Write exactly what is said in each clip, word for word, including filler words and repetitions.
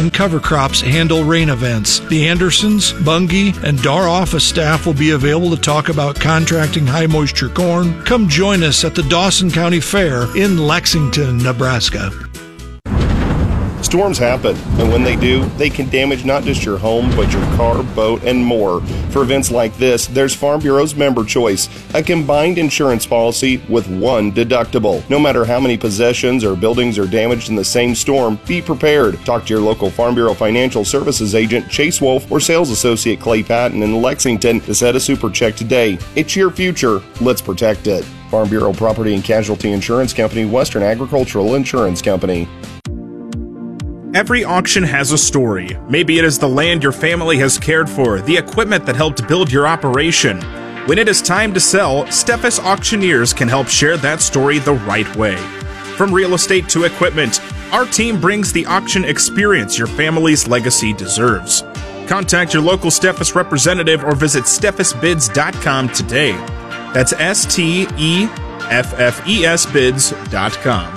and cover crops handle rain events. The Andersons, Bunge, and D A R office staff will be available to talk about contracting high moisture corn. Come join us at the Dawson County Fair in Lexington, Nebraska. Storms happen, and when they do, they can damage not just your home, but your car, boat, and more. For events like this, there's Farm Bureau's Member Choice, a combined insurance policy with one deductible. No matter how many possessions or buildings are damaged in the same storm, be prepared. Talk to your local Farm Bureau Financial Services agent, Chase Wolf, or sales associate Clay Patton in Lexington to set a super check today. It's your future. Let's protect it. Farm Bureau Property and Casualty Insurance Company, Western Agricultural Insurance Company. Every auction has a story. Maybe it is the land your family has cared for, the equipment that helped build your operation. When it is time to sell, Steffes Auctioneers can help share that story the right way. From real estate to equipment, our team brings the auction experience your family's legacy deserves. Contact your local Steffes representative or visit steffes bids dot com today. That's S T E F F E S bids dot com.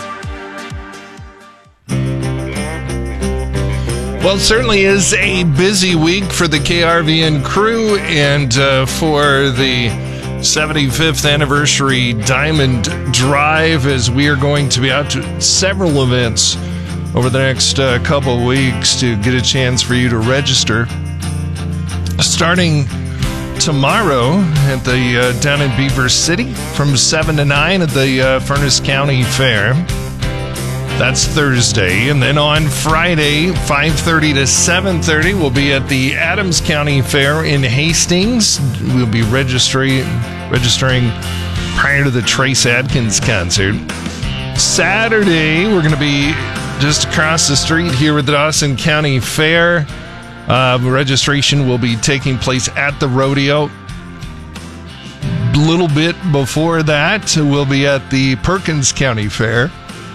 Well, it certainly is a busy week for the K R V N crew, and uh, for the seventy-fifth anniversary Diamond Drive, as we are going to be out to several events over the next uh, couple of weeks to get a chance for you to register. Starting tomorrow at the uh, down in Beaver City from seven to nine at the uh, Furnace County Fair. That's Thursday. And then on Friday, five thirty to seven thirty, we'll be at the Adams County Fair in Hastings. We'll be registering registering prior to the Trace Adkins concert. Saturday, we're going to be just across the street here at the Dawson County Fair. Uh, registration will be taking place at the rodeo. A little bit before that, we'll be at the Perkins County Fair.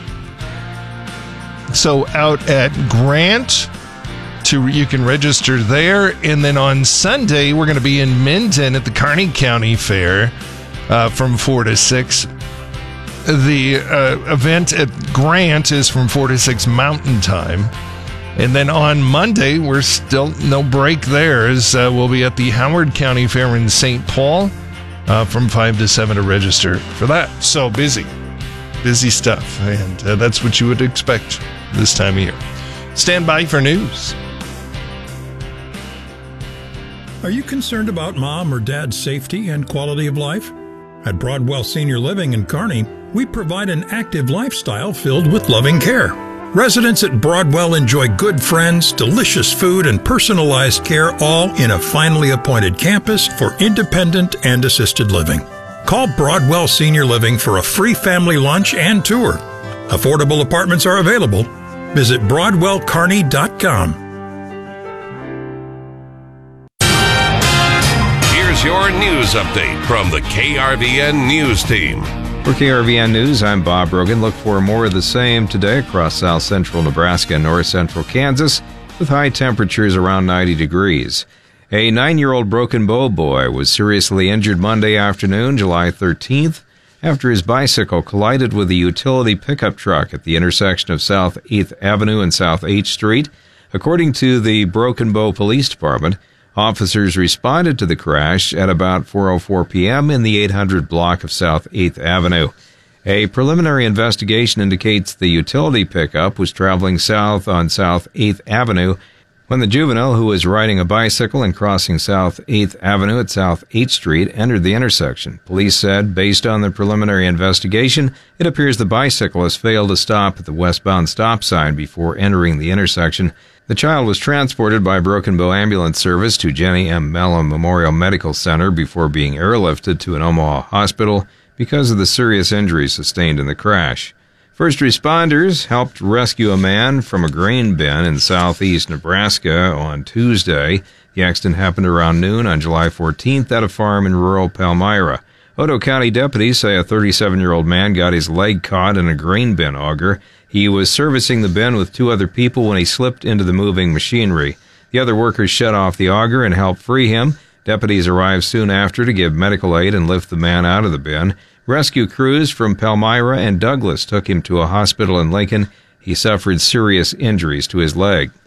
So out at Grant, to you can register there. And then on Sunday, we're going to be in Minden at the Kearney County Fair uh, from four to six. The uh, event at Grant is from four to six Mountain Time. And then on Monday, we're still no break there, as uh, we'll be at the Howard County Fair in Saint Paul uh, from five to seven to register for that. So busy, busy stuff. And uh, that's what you would expect this time of year. Stand by for news. Are you concerned about mom or dad's safety and quality of life? At Broadwell Senior Living in Kearney, we provide an active lifestyle filled with loving care. Residents at Broadwell enjoy good friends, delicious food, and personalized care, all in a finely appointed campus for independent and assisted living. Call Broadwell Senior Living for a free family lunch and tour. Affordable apartments are available. Visit broadwell kearney dot com. Here's your news update from the K R V N News Team. For K R V N News, I'm Bob Brogan. Look for more of the same today across south central Nebraska and north central Kansas, with high temperatures around ninety degrees. A nine-year-old Broken Bow boy was seriously injured Monday afternoon, July thirteenth, after his bicycle collided with a utility pickup truck at the intersection of South eighth Avenue and South eighth Street. According to the Broken Bow Police Department, officers responded to the crash at about four oh four p.m. in the eight hundred block of South eighth Avenue. A preliminary investigation indicates the utility pickup was traveling south on South eighth Avenue when the juvenile, who was riding a bicycle and crossing South eighth Avenue at South eighth Street, entered the intersection. Police said, based on the preliminary investigation, it appears the bicyclist failed to stop at the westbound stop sign before entering the intersection. The child was transported by Broken Bow Ambulance Service to Jenny M. Mellon Memorial Medical Center before being airlifted to an Omaha hospital because of the serious injuries sustained in the crash. First responders helped rescue a man from a grain bin in southeast Nebraska on Tuesday. The accident happened around noon on July fourteenth at a farm in rural Palmyra. Otoe County deputies say a thirty-seven-year-old man got his leg caught in a grain bin auger. He was servicing the bin with two other people when he slipped into the moving machinery. The other workers shut off the auger and helped free him. Deputies arrived soon after to give medical aid and lift the man out of the bin. Rescue crews from Palmyra and Douglas took him to a hospital in Lincoln. He suffered serious injuries to his leg.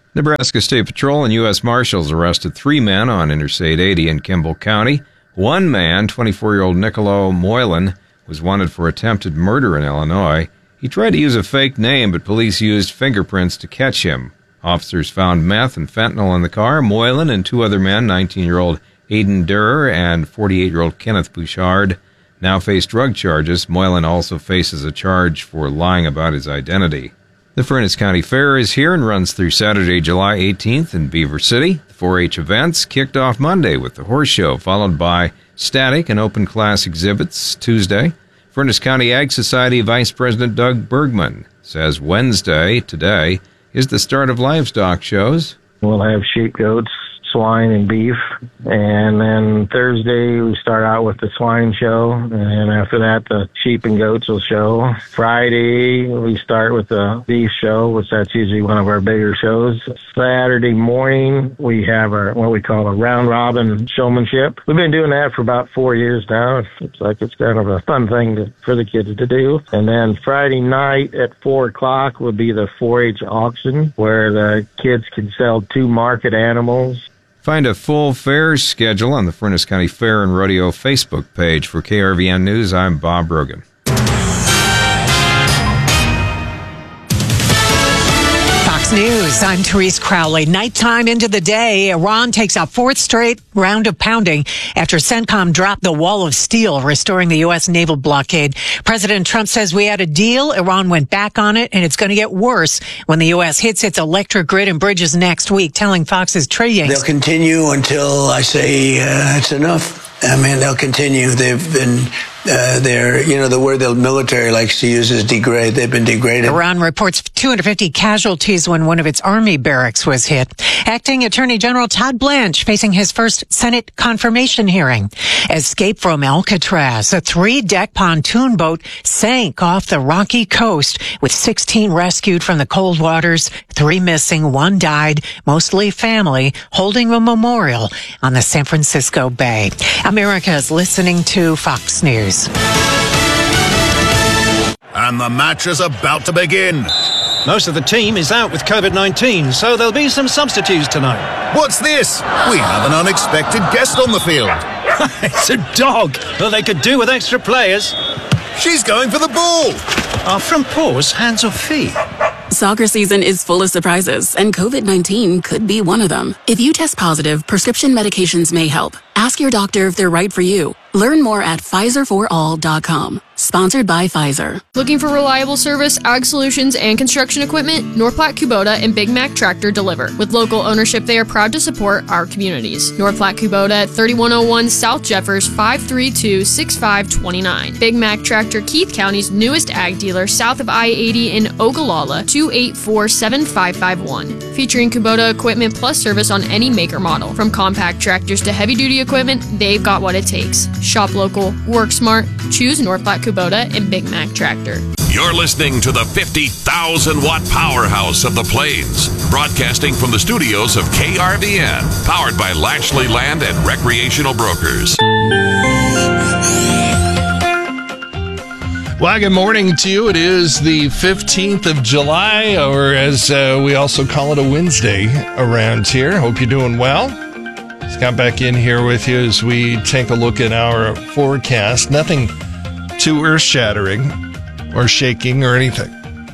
Nebraska State Patrol and U S Marshals arrested three men on Interstate eighty in Kimball County. One man, twenty-four-year-old Niccolo Moylan, was wanted for attempted murder in Illinois. He tried to use a fake name, but police used fingerprints to catch him. Officers found meth and fentanyl in the car. Moylan and two other men, nineteen-year-old Aiden Durer and forty-eight-year-old Kenneth Bouchard, now face drug charges. Moylan also faces a charge for lying about his identity. The Furnace County Fair is here and runs through Saturday, July eighteenth in Beaver City. The four H events kicked off Monday with the horse show, followed by static and open class exhibits Tuesday. Furnace County Ag Society Vice President Doug Bergman says Wednesday, today, is the start of livestock shows. We'll have sheep, goats, swine, and beef. And then Thursday, we start out with the swine show. And after that, the sheep and goats will show. Friday, we start with the beef show, which that's usually one of our bigger shows. Saturday morning, we have our what we call a round-robin showmanship. We've been doing that for about four years now. It's like it's kind of a fun thing to, for the kids to do. And then Friday night at four o'clock will be the four H auction, where the kids can sell two market animals. Find a full fair schedule on the Furnace County Fair and Rodeo Facebook page. For K R V N News, I'm Bob Brogan. Fox News, I'm Therese Crowley. Nighttime into the day, Iran takes a fourth straight round of pounding after CENTCOM dropped the wall of steel, restoring the U S naval blockade. President Trump says we had a deal. Iran went back on it, and it's going to get worse when the U S hits its electric grid and bridges next week, telling Fox's Trey Yanks. They'll continue until I say uh, it's enough. I mean, they'll continue. They've been, uh, they're, you know, the word the military likes to use is degrade. They've been degraded. Iran reports two hundred fifty casualties when one of its army barracks was hit. Acting Attorney General Todd Blanche facing his first Senate confirmation hearing. Escape from Alcatraz. A three-deck pontoon boat sank off the rocky coast with sixteen rescued from the cold waters. Three missing, one died, mostly family, holding a memorial on the San Francisco Bay. America is listening to Fox News. And the match is about to begin. Most of the team is out with COVID nineteen, so there'll be some substitutes tonight. What's this? We have an unexpected guest on the field. It's a dog. Well, they could do with extra players. She's going for the ball. Are front paws hands or feet? Soccer season is full of surprises, and COVID nineteen could be one of them. If you test positive, prescription medications may help. Ask your doctor if they're right for you. Learn more at Pfizer for all dot com. Sponsored by Pfizer. Looking for reliable service, ag solutions, and construction equipment? North Platte Kubota and Big Mac Tractor deliver. With local ownership, they are proud to support our communities. North Platte Kubota at thirty-one oh one South Jeffers, five three two, six five two nine. Big Mac Tractor, Keith County's newest ag dealer, south of I eighty in Ogallala, two eight four, seven five five one. Featuring Kubota equipment plus service on any make or model. From compact tractors to heavy-duty equipment, they've got what it takes. Shop local, work smart, choose North Platte Kubota and Big Mac Tractor. You're listening to the fifty thousand watt powerhouse of the Plains, broadcasting from the studios of K R V N, powered by Lashley Land and Recreational Brokers. Well, good morning to you. It is the fifteenth of July, or as uh, we also call it, a Wednesday around here. Hope you're doing well. Scott back in here with you as we take a look at our forecast. Nothing too earth-shattering or shaking or anything.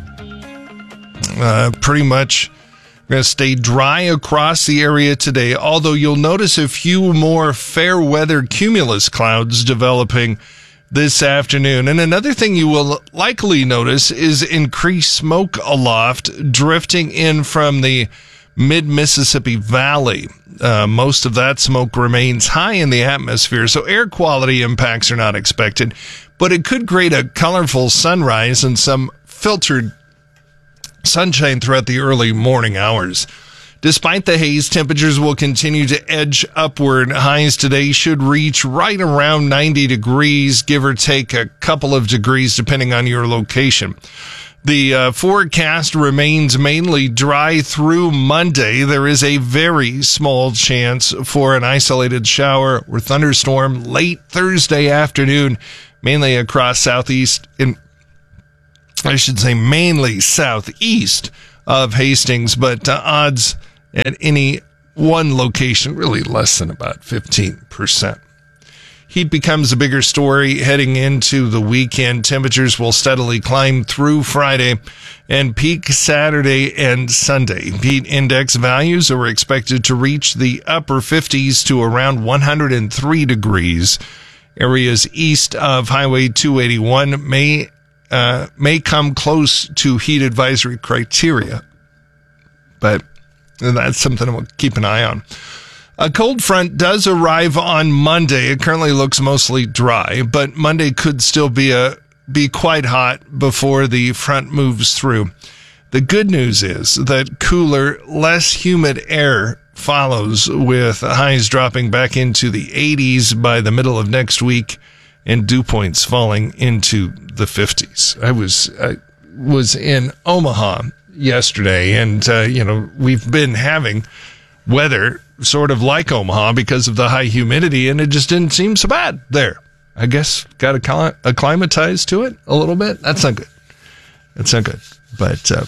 Uh, pretty much going to stay dry across the area today, although you'll notice a few more fair weather cumulus clouds developing this afternoon. And another thing you will likely notice is increased smoke aloft drifting in from the mid-Mississippi Valley. Uh, most of that smoke remains high in the atmosphere, so air quality impacts are not expected, but it could create a colorful sunrise and some filtered sunshine throughout the early morning hours. Despite the haze, temperatures will continue to edge upward. Highs today should reach right around ninety degrees, give or take a couple of degrees depending on your location. The uh, forecast remains mainly dry through Monday. There is a very small chance for an isolated shower or thunderstorm late Thursday afternoon, mainly across southeast, in, I should say mainly southeast of Hastings, but uh, odds at any one location really less than about fifteen percent. Heat becomes a bigger story heading into the weekend. Temperatures will steadily climb through Friday and peak Saturday and Sunday. Heat index values are expected to reach the upper fifties to around one hundred three degrees. Areas east of Highway two eighty-one may uh, may come close to heat advisory criteria, but that's something we'll keep an eye on. A cold front does arrive on Monday. It currently looks mostly dry, but Monday could still be a be quite hot before the front moves through. The good news is that cooler, less humid air follows, with highs dropping back into the eighties by the middle of next week and dew points falling into the fifties. I was I was in Omaha yesterday, and uh, you know, we've been having weather sort of like Omaha because of the high humidity, and it just didn't seem so bad there. I guess got to acclimatize to it a little bit. That's not good. That's not good. But uh,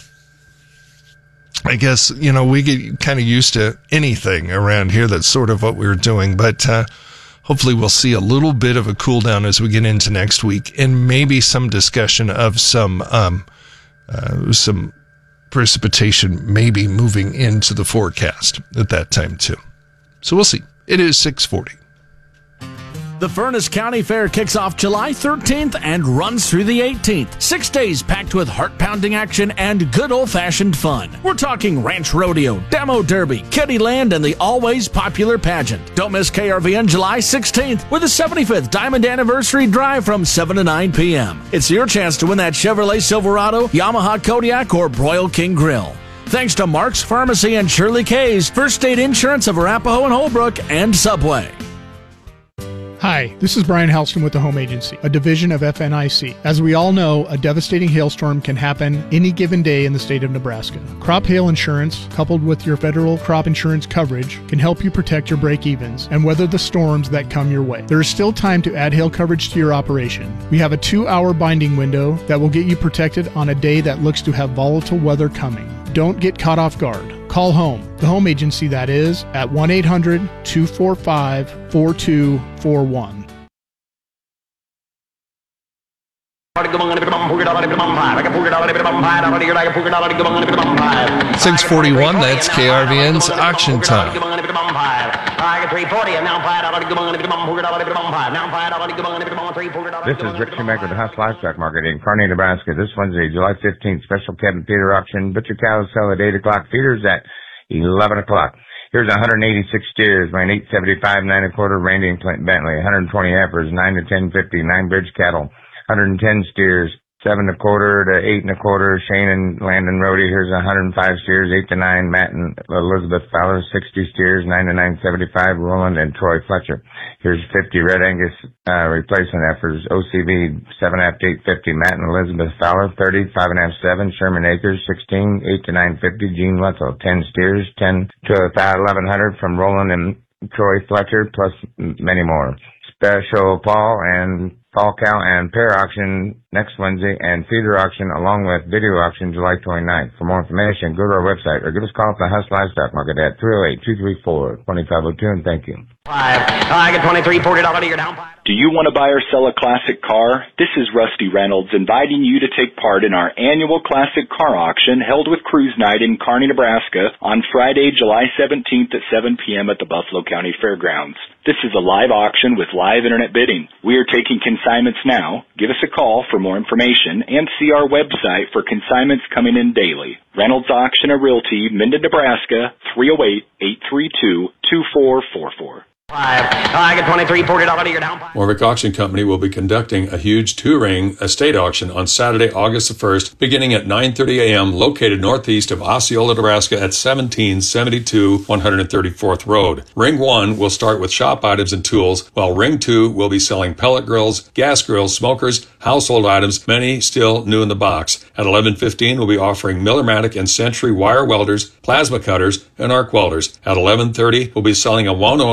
I guess, you know, we get kind of used to anything around here. That's sort of what we were doing. But uh, hopefully we'll see a little bit of a cool down as we get into next week, and maybe some discussion of some um, uh, some precipitation maybe moving into the forecast at that time too. So we'll see. It is six forty. The Furnace County Fair kicks off July thirteenth and runs through the eighteenth. Six days packed with heart-pounding action and good old-fashioned fun. We're talking ranch rodeo, demo derby, kiddie land, and the always popular pageant. Don't miss K R V N July sixteenth with the seventy-fifth Diamond Anniversary Drive from seven to nine p.m. It's your chance to win that Chevrolet Silverado, Yamaha Kodiak, or Broil King Grill. Thanks to Mark's Pharmacy and Shirley K's, First State Insurance of Arapahoe and Holbrook, and Subway. Hi, this is Brian Halston with the Home Agency, a division of F N I C. As we all know, a devastating hailstorm can happen any given day in the state of Nebraska. Crop hail insurance, coupled with your federal crop insurance coverage, can help you protect your break-evens and weather the storms that come your way. There is still time to add hail coverage to your operation. We have a two-hour binding window that will get you protected on a day that looks to have volatile weather coming. Don't get caught off guard. Call home, the Home Agency that is, at one eight hundred two four five four two four one. six forty-one, that's K R V N's auction time. This is Rick Schumacher with the House Livestock Market in Kearney, Nebraska. This Wednesday, July fifteenth, special cabin feeder auction. Butcher cows sell at eight o'clock, feeders at eleven o'clock. Here's one hundred eighty-six steers, weighing eight seventy-five, nine and a quarter, Randy and Clinton Bentley. one hundred twenty heifers, nine to ten fifty, nine bridge cattle. one hundred ten steers, seven and a quarter to eight and a quarter, Shane and Landon Rohde. Here's one hundred five steers, eight to nine, Matt and Elizabeth Fowler. sixty steers, nine to nine seventy-five, Roland and Troy Fletcher. Here's fifty Red Angus uh, replacement heifers, O C V, seven and a half to eight fifty, Matt and Elizabeth Fowler. thirty, five and a half, seven, Sherman Acres. sixteen, eight to nine fifty, Gene Wetzel. ten steers, ten to eleven hundred from Roland and Troy Fletcher, plus many more. Special Paul and fall cow and pair auction next Wednesday, and feeder auction along with video auction July twenty-ninth. For more information, go to our website or give us a call at the House Livestock Market at three oh eight, two three four, two five oh two, and thank you. Five. I get twenty-three, forty dollars a year down. Do you want to buy or sell a classic car? This is Rusty Reynolds inviting you to take part in our annual classic car auction held with Cruise Night in Kearney, Nebraska on Friday, July seventeenth at seven p.m. at the Buffalo County Fairgrounds. This is a live auction with live internet bidding. We are taking consignments now. Give us a call for more information and see our website for consignments coming in daily. Reynolds Auction and Realty, Minden, Nebraska, three oh eight, eight three two, two four four four. Five. I get twenty-three, forty dollars a year down. Warwick Auction Company will be conducting a huge two-ring estate auction on Saturday, August the first, beginning at nine thirty a.m., located northeast of Osceola, Nebraska at seventeen seventy-two one hundred thirty-fourth Road. Ring one will start with shop items and tools, while Ring two will be selling pellet grills, gas grills, smokers, household items, many still new in the box. At eleven fifteen, we'll be offering Millermatic and Century wire welders, plasma cutters, and arc welders. At eleven thirty, we'll be selling a one-owner twenty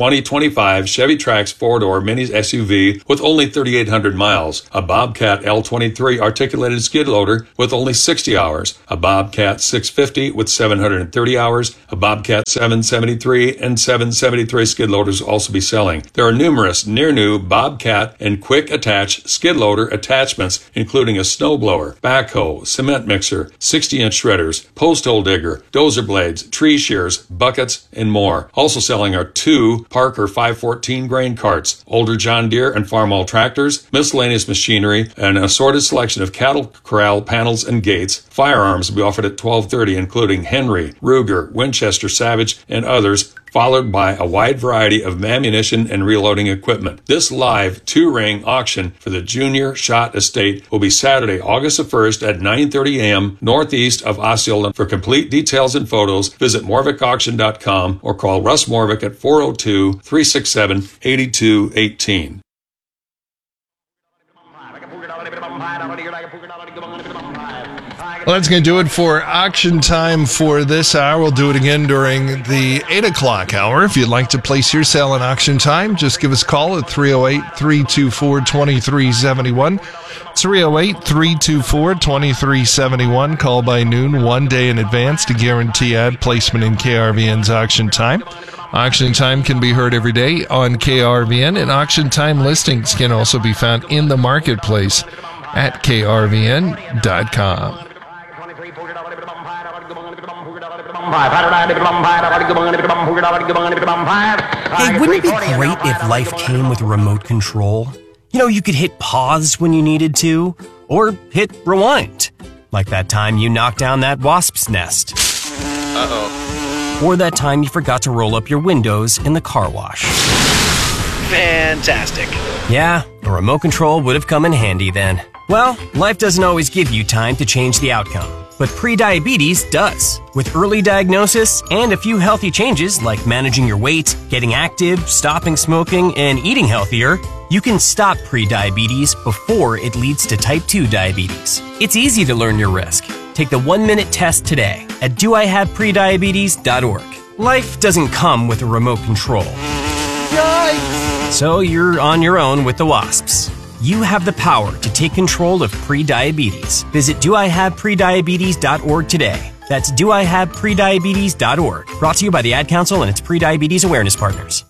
twenty twenty-five Chevy Trax four-door mini S U V with only thirty-eight hundred miles, a Bobcat L twenty-three articulated skid loader with only sixty hours, a Bobcat six fifty with seven hundred thirty hours, a Bobcat seven seventy-three and seven seventy-three skid loaders will also be selling. There are numerous near-new Bobcat and quick-attach skid loader attachments, including a snowblower, backhoe, cement mixer, sixty-inch shredders, post hole digger, dozer blades, tree shears, buckets, and more. Also selling are two Parker five fourteen grain carts, older John Deere and Farmall tractors, miscellaneous machinery, and an assorted selection of cattle corral panels and gates. Firearms will be offered at twelve thirty, including Henry, Ruger, Winchester, Savage, and others, followed by a wide variety of ammunition and reloading equipment. This live two-ring auction for the Junior Shot Estate will be Saturday, August the first at nine thirty a.m. northeast of Osceola. For complete details and photos, visit morvick auction dot com or call Russ Morvick at four oh two, three six seven, eight two one eight. Well, that's going to do it for auction time for this hour. We'll do it again during the eight o'clock hour. If you'd like to place your sale in auction time, just give us a call at three oh eight, three two four, two three seven one. three oh eight, three two four, two three seven one. Call by noon one day in advance to guarantee ad placement in K R V N's auction time. Auction time can be heard every day on K R V N, and auction time listings can also be found in the marketplace at K R V N dot com. Hey, wouldn't it be great if life came with a remote control? You know, you could hit pause when you needed to, or hit rewind, like that time you knocked down that wasp's nest. Uh-oh. Or that time you forgot to roll up your windows in the car wash. Fantastic. Yeah, a remote control would have come in handy then. Well, life doesn't always give you time to change the outcome, but prediabetes does. With early diagnosis and a few healthy changes like managing your weight, getting active, stopping smoking, and eating healthier, you can stop prediabetes before it leads to type two diabetes. It's easy to learn your risk. Take the one-minute test today at do I have prediabetes dot org. Life doesn't come with a remote control. Yikes! So you're on your own with the wasps. You have the power to take control of prediabetes. Visit do I have prediabetes dot org today. That's do I have prediabetes dot org. Brought to you by the Ad Council and its Prediabetes Awareness Partners.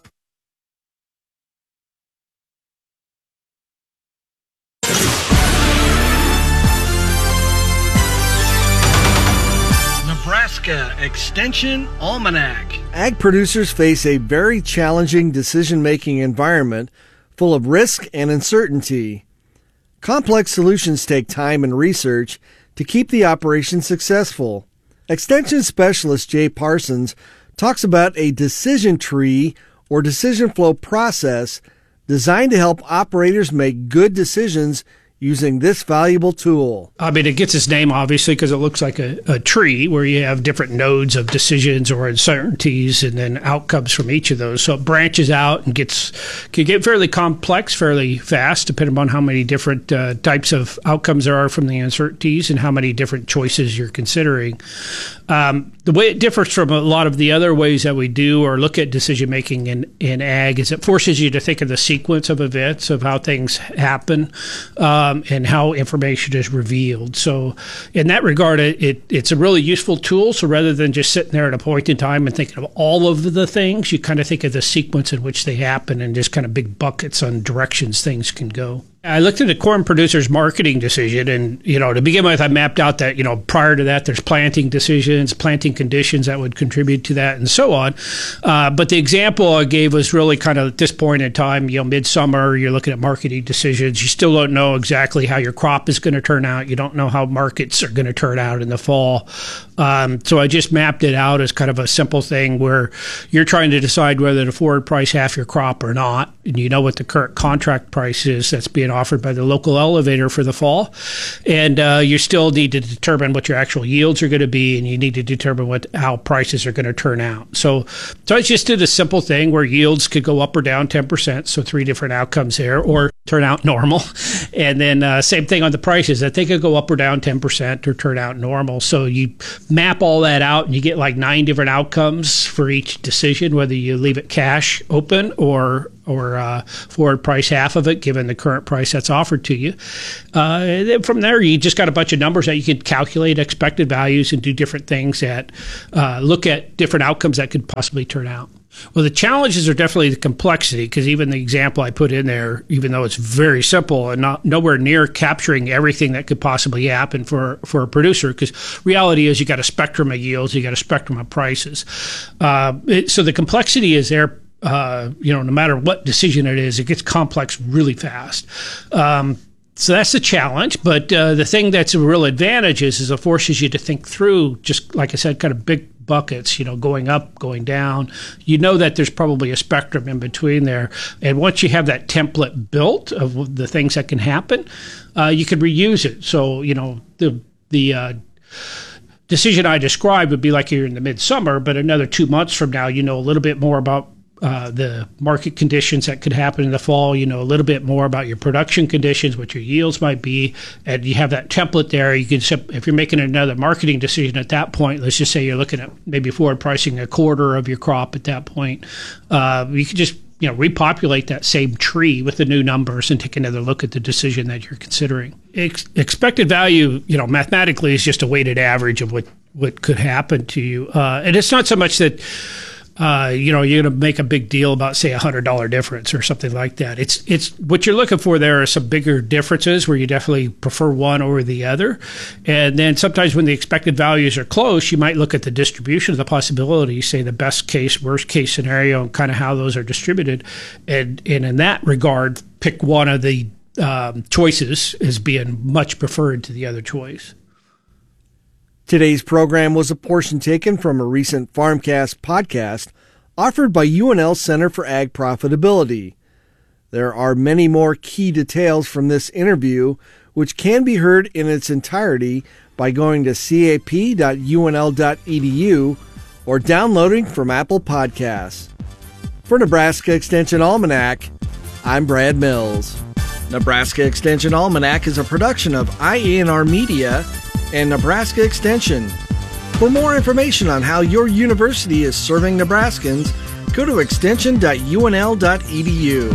Nebraska Extension Almanac. Ag producers face a very challenging decision-making environment full of risk and uncertainty. Complex solutions take time and research to keep the operation successful. Extension specialist Jay Parsons talks about a decision tree or decision flow process designed to help operators make good decisions using this valuable tool. I mean, it gets its name, obviously, because it looks like a, a tree where you have different nodes of decisions or uncertainties and then outcomes from each of those. So it branches out and gets can get fairly complex fairly fast, depending on how many different uh, types of outcomes there are from the uncertainties and how many different choices you're considering. Um, the way it differs from a lot of the other ways that we do or look at decision making in, in ag is it forces you to think of the sequence of events of how things happen um, and how information is revealed. So in that regard, it, it it's a really useful tool. So rather than just sitting there at a point in time and thinking of all of the things, you kind of think of the sequence in which they happen and just kind of big buckets on directions things can go. I looked at the corn producer's marketing decision, and, you know, to begin with, I mapped out that, you know, prior to that, there's planting decisions, planting conditions that would contribute to that, and so on. Uh, but the example I gave was really kind of at this point in time, you know, midsummer, you're looking at marketing decisions. You still don't know exactly how your crop is going to turn out. You don't know how markets are going to turn out in the fall. Um, so I just mapped it out as kind of a simple thing where you're trying to decide whether to forward price half your crop or not, and you know what the current contract price is that's being offered by the local elevator for the fall. And uh, you still need to determine what your actual yields are going to be, and you need to determine what how prices are going to turn out. So, so I just did a simple thing where yields could go up or down ten percent, so three different outcomes there, or turn out normal. And then uh, same thing on the prices, that they could go up or down ten percent or turn out normal. So you map all that out, and you get like nine different outcomes for each decision, whether you leave it cash open or or uh, forward price half of it, given the current price that's offered to you. Uh, and then from there, you just got a bunch of numbers that you can calculate expected values and do different things that uh, look at different outcomes that could possibly turn out. Well, the challenges are definitely the complexity, because even the example I put in there, even though it's very simple and not nowhere near capturing everything that could possibly happen for, for a producer, because reality is you got a spectrum of yields, you got a spectrum of prices. Uh, it, so the complexity is there. Uh, you know, no matter what decision it is, it gets complex really fast. Um, so that's the challenge. But uh, the thing that's a real advantage is, is it forces you to think through, just like I said, kind of big buckets, you know, going up, going down. You know that there's probably a spectrum in between there. And once you have that template built of the things that can happen, uh, you can reuse it. So, you know, the the uh, decision I described would be like you're in the midsummer, but another two months from now, you know a little bit more about Uh, the market conditions that could happen in the fall. You know a little bit more about your production conditions, what your yields might be, and you have that template there. You can, if you're making another marketing decision at that point, let's just say you're looking at maybe forward pricing a quarter of your crop at that point, uh, you can just you know repopulate that same tree with the new numbers and take another look at the decision that you're considering. Ex- expected value, you know, mathematically is just a weighted average of what what could happen to you, uh, and it's not so much that. Uh, you know, you're going to make a big deal about, say, a hundred dollar difference or something like that. It's it's what you're looking for. There are some bigger differences where you definitely prefer one over the other, and then sometimes when the expected values are close, you might look at the distribution of the possibilities, say the best case, worst case scenario, and kind of how those are distributed, and and in that regard, pick one of the um, choices as being much preferred to the other choice. Today's program was a portion taken from a recent Farmcast podcast offered by U N L Center for Ag Profitability. There are many more key details from this interview, which can be heard in its entirety by going to c a p dot u n l dot e d u or downloading from Apple Podcasts. For Nebraska Extension Almanac, I'm Brad Mills. Nebraska Extension Almanac is a production of I A N R Media and Nebraska Extension. For more information on how your university is serving Nebraskans, go to extension dot u n l dot e d u.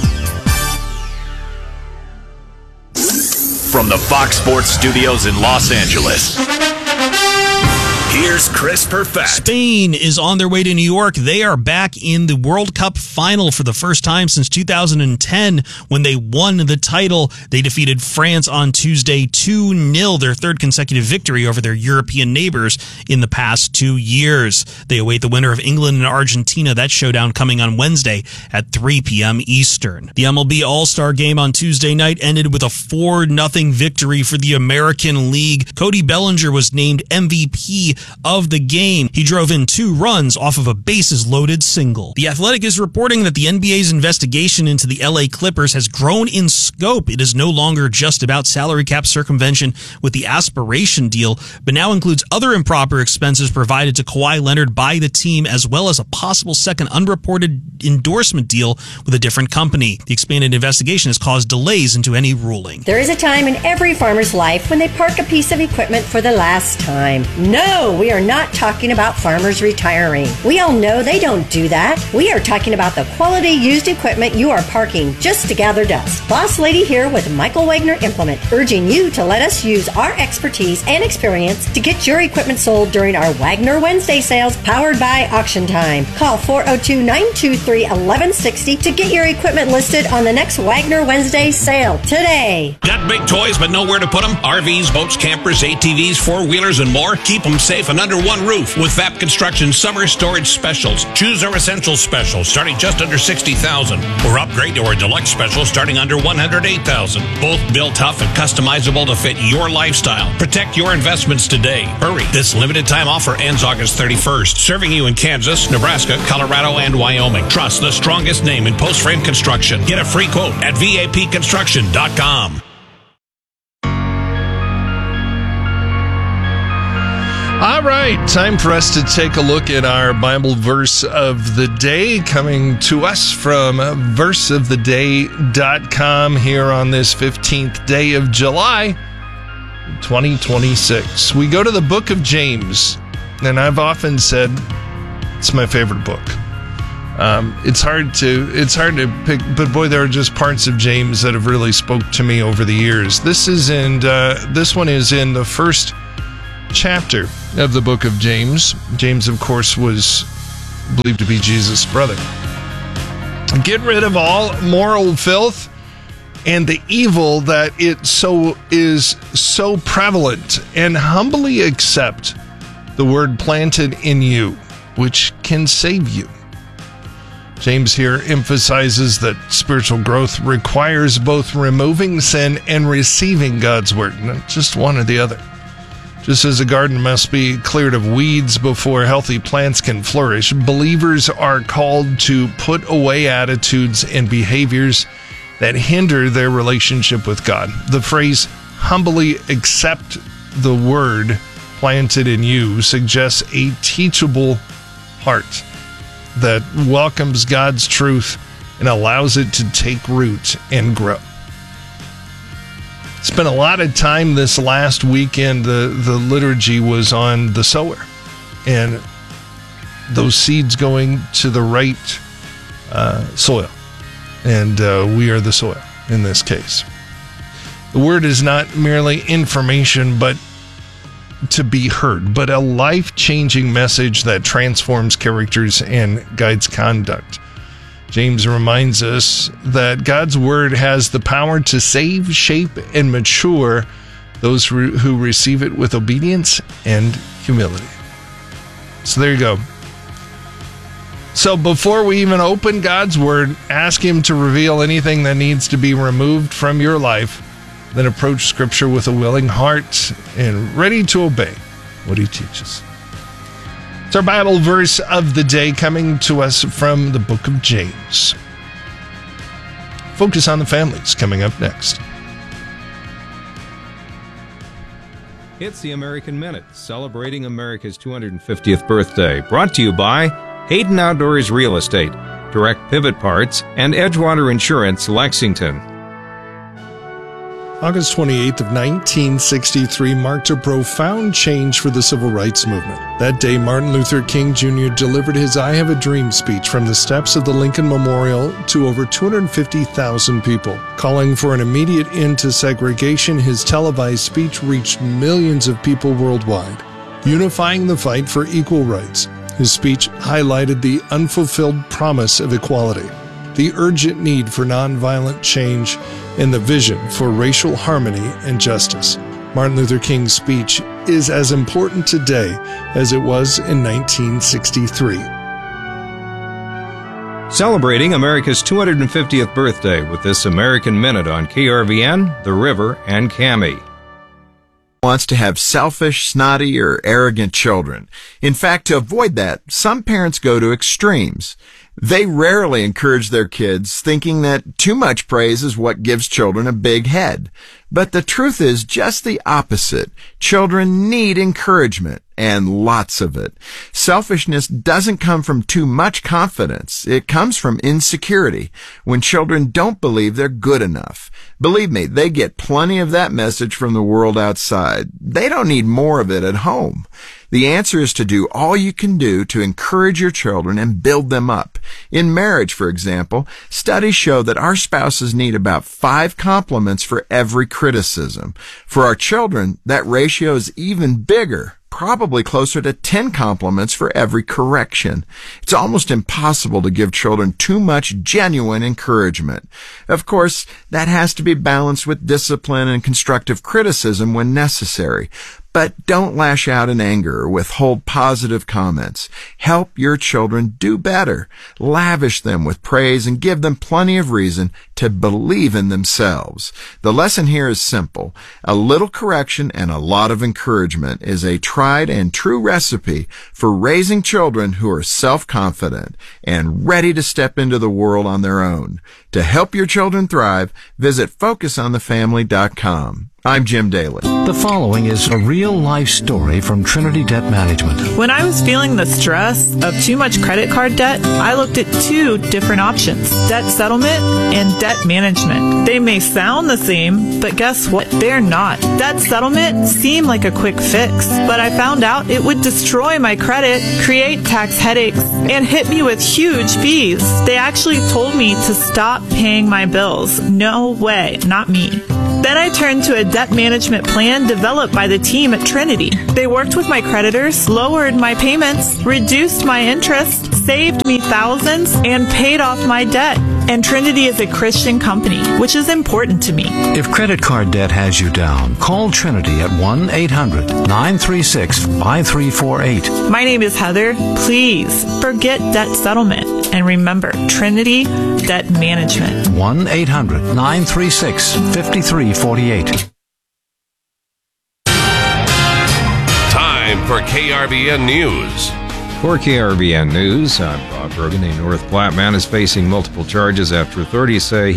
From the Fox Sports Studios in Los Angeles, here's Chris Perfett. Spain is on their way to New York. They are back in the World Cup final for the first time since two thousand ten when they won the title. They defeated France on Tuesday two nil, their third consecutive victory over their European neighbors in the past two years. They await the winner of England and Argentina. That showdown coming on Wednesday at three p.m. Eastern. The M L B All-Star Game on Tuesday night ended with a four nothing victory for the American League. Cody Bellinger was named M V P of the game. He drove in two runs off of a bases-loaded single. The Athletic is reporting that the N B A's investigation into the L A Clippers has grown in scope. It is no longer just about salary cap circumvention with the aspiration deal, but now includes other improper expenses provided to Kawhi Leonard by the team, as well as a possible second unreported endorsement deal with a different company. The expanded investigation has caused delays into any ruling. There is a time in every farmer's life when they park a piece of equipment for the last time. No! We are not talking about farmers retiring. We all know they don't do that. We are talking about the quality used equipment you are parking just to gather dust. Boss Lady here with Michael Wagner Implement, urging you to let us use our expertise and experience to get your equipment sold during our Wagner Wednesday sales powered by Auction Time. Call four oh two, nine two three, one one six oh to get your equipment listed on the next Wagner Wednesday sale today. Got big toys but nowhere to put them? R Vs, boats, campers, A T Vs, four-wheelers, and more? Keep them safe life and under one roof with V A P Construction Summer Storage Specials. Choose our Essential Special starting just under sixty thousand dollars or upgrade to our Deluxe Special starting under one hundred eight thousand dollars. Both built tough and customizable to fit your lifestyle. Protect your investments today. Hurry. This limited time offer ends August thirty-first. Serving you in Kansas, Nebraska, Colorado, and Wyoming. Trust the strongest name in post frame construction. Get a free quote at V A P construction dot com. All right, time for us to take a look at our Bible verse of the day, coming to us from verse of the day dot com here on this fifteenth day of July, twenty twenty-six. We go to the book of James, and I've often said it's my favorite book. Um, it's hard to it's hard to pick, but boy, there are just parts of James that have really spoke to me over the years. This is in uh, this one is in the first chapter of the book of James. James, of course, was believed to be Jesus' brother. Get rid of all moral filth and the evil that it so is so prevalent, and humbly accept the word planted in you, which can save you. James here emphasizes that spiritual growth requires both removing sin and receiving God's word, not just one or the other. Just as a garden must be cleared of weeds before healthy plants can flourish, believers are called to put away attitudes and behaviors that hinder their relationship with God. The phrase, humbly accept the word planted in you, suggests a teachable heart that welcomes God's truth and allows it to take root and grow. Spent a lot of time this last weekend. The, the liturgy was on the sower and those seeds going to the right uh, soil. And uh, we are the soil in this case. The word is not merely information, but to be heard, but a life-changing message that transforms characters and guides conduct. James reminds us that God's word has the power to save, shape, and mature those who receive it with obedience and humility. So there you go. So before we even open God's word, ask him to reveal anything that needs to be removed from your life. Then approach Scripture with a willing heart and ready to obey what he teaches. It's our Bible verse of the day, coming to us from the book of James. Focus on the families coming up next. It's the American Minute, celebrating America's two hundred fiftieth birthday. Brought to you by Hayden Outdoors Real Estate, Direct Pivot Parts, and Edgewater Insurance, Lexington. August twenty-eighth of nineteen sixty-three marked a profound change for the civil rights movement. That day, Martin Luther King Junior delivered his I Have a Dream speech from the steps of the Lincoln Memorial to over two hundred fifty thousand people. Calling for an immediate end to segregation, his televised speech reached millions of people worldwide, unifying the fight for equal rights. His speech highlighted the unfulfilled promise of equality, the urgent need for nonviolent change, and the vision for racial harmony and justice. Martin Luther King's speech is as important today as it was in nineteen sixty-three. Celebrating America's two hundred fiftieth birthday with this American Minute on K R V N, The River, and C A M I. Wants to have selfish, snotty, or arrogant children. In fact, to avoid that, some parents go to extremes. They rarely encourage their kids, thinking that too much praise is what gives children a big head. But the truth is just the opposite. Children need encouragement, and lots of it. Selfishness doesn't come from too much confidence. It comes from insecurity, when children don't believe they're good enough. Believe me, they get plenty of that message from the world outside. They don't need more of it at home. The answer is to do all you can do to encourage your children and build them up. In marriage, for example, studies show that our spouses need about five compliments for every criticism. For our children, that ratio is even bigger, probably closer to ten compliments for every correction. It's almost impossible to give children too much genuine encouragement. Of course, that has to be balanced with discipline and constructive criticism when necessary. But don't lash out in anger or withhold positive comments. Help your children do better. Lavish them with praise and give them plenty of reason to believe in themselves. The lesson here is simple. A little correction and a lot of encouragement is a tried and true recipe for raising children who are self-confident and ready to step into the world on their own. To help your children thrive, visit focus on the family dot com. I'm Jim Daly. The following is a real-life story from Trinity Debt Management. When I was feeling the stress of too much credit card debt, I looked at two different options, debt settlement and debt management. They may sound the same, but guess what? They're not. Debt settlement seemed like a quick fix, but I found out it would destroy my credit, create tax headaches, and hit me with huge fees. They actually told me to stop paying my bills. No way, not me. Then I turned to a debt management plan developed by the team at Trinity. They worked with my creditors, lowered my payments, reduced my interest, saved me thousands, and paid off my debt. And Trinity is a Christian company, which is important to me. If credit card debt has you down, call Trinity at one eight hundred nine three six five three four eight. My name is Heather. Please forget debt settlement and remember Trinity Debt Management. one eight hundred nine three six five three four eight. Time for K R V N News. For K R V N News, I'm Bob Brogan. A North Platte man is facing multiple charges after authorities say